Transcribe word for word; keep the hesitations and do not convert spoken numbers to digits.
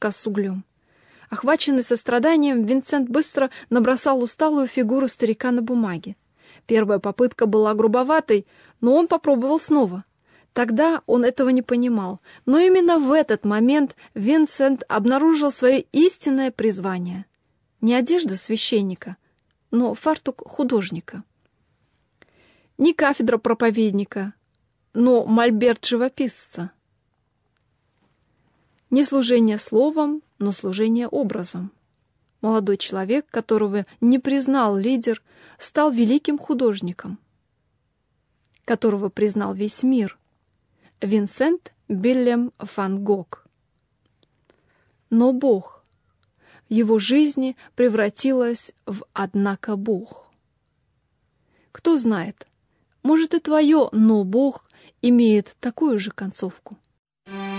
мешка с углем. Охваченный состраданием, Винсент быстро набросал усталую фигуру старика на бумаге. Первая попытка была грубоватой, но он попробовал снова. Тогда он этого не понимал, но именно в этот момент Винсент обнаружил свое истинное призвание. Не одежда священника, но фартук художника. Не кафедра проповедника, но мольберт живописца. Не служение словом, но служение образом. Молодой человек, которого не признал лидер, стал великим художником, которого признал весь мир. Винсент Вильям ван Гог. Но Бог в его жизни превратилась в «однако Бог». Кто знает, может и твое «но Бог» имеет такую же концовку.